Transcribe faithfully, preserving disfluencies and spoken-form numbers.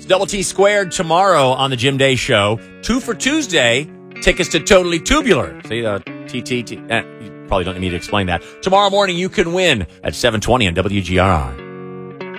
It's Double T Squared tomorrow on the Jim Day Show. Two for Tuesday, tickets to Totally Tubular. See, uh, T T T. Eh, you probably don't need me to explain that. Tomorrow morning, you can win at seven twenty on W G R R.